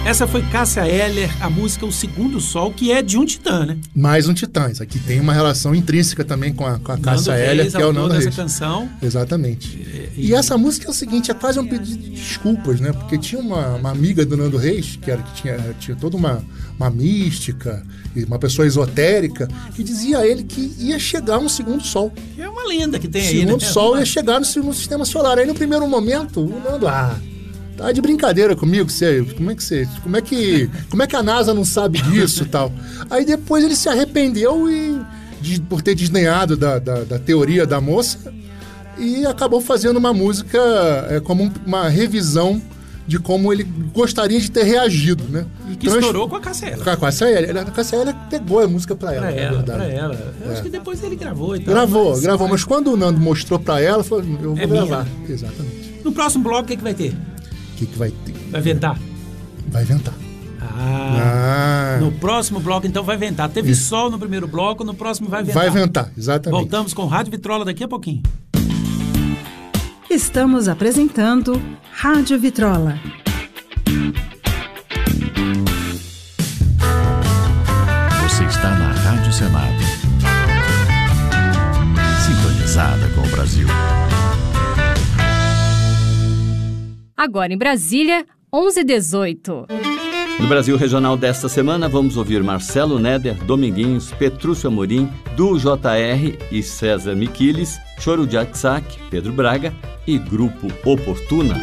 Essa foi Cássia Eller, a música O Segundo Sol, que é de um titã, né? Mais um titã. Isso aqui tem uma relação intrínseca também com a Cássia Eller, que é o Nando Reis. Essa canção. Exatamente. E essa música é o seguinte, é quase um pedido de desculpas, né? Porque tinha uma amiga do Nando Reis, que tinha toda uma mística, e uma pessoa esotérica, que dizia a ele que ia chegar um segundo sol. É uma lenda que tem aí, né? O segundo sol ia chegar no sistema solar. Aí no primeiro momento, o Nando, tá de brincadeira comigo, como é que a NASA não sabe disso e tal? Aí depois ele se arrependeu por ter desdenhado da teoria da moça e acabou fazendo uma música como uma revisão de como ele gostaria de ter reagido, né? E que estourou com a Cássia Eller. Com a Cássia Eller. A Cássia Eller pegou a música pra ela. Pra ela. Eu acho que depois ele gravou e tal. Gravou. Mas quando o Nando mostrou pra ela, falou, eu vou gravar. Minha. Exatamente. No próximo bloco, o que vai ter? O que vai ter? Vai ventar? Vai ventar. No próximo bloco, então, vai ventar. Teve sol no primeiro bloco, no próximo vai ventar. Vai ventar, exatamente. Voltamos com Rádio Vitrola daqui a pouquinho. Estamos apresentando Rádio Vitrola. Você está na Rádio Senado. Sintonizada com o Brasil. Agora em Brasília, 11h18. No Brasil Regional desta semana, vamos ouvir Marcelo Neder, Dominguinhos, Petrúcio Amorim, Du JR e César Miquiles, Choro de Atsac, Pedro Braga e Grupo Oportuna.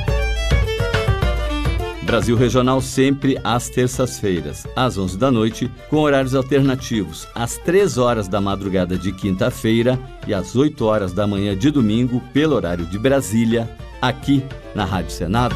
Brasil Regional sempre às terças-feiras, às 11 da noite, com horários alternativos, às 3 horas da madrugada de quinta-feira e às 8 horas da manhã de domingo, pelo horário de Brasília, aqui na Rádio Senado.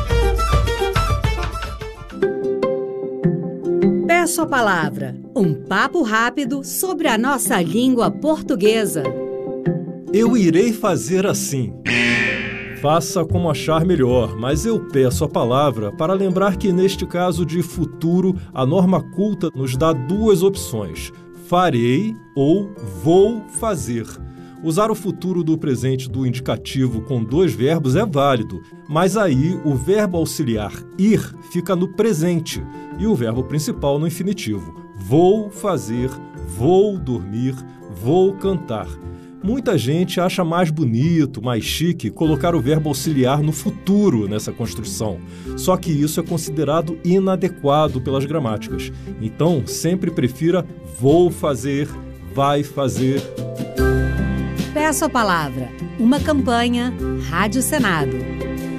Peço a palavra, um papo rápido sobre a nossa língua portuguesa. Eu irei fazer assim. Faça como achar melhor, mas eu peço a palavra para lembrar que neste caso de futuro, a norma culta nos dá 2 opções: farei ou vou fazer. Usar o futuro do presente do indicativo com 2 verbos é válido, mas aí o verbo auxiliar ir fica no presente e o verbo principal no infinitivo. Vou fazer, vou dormir, vou cantar. Muita gente acha mais bonito, mais chique colocar o verbo auxiliar no futuro nessa construção. Só que isso é considerado inadequado pelas gramáticas. Então, sempre prefira vou fazer, vai fazer. Peço a palavra, uma campanha Rádio Senado.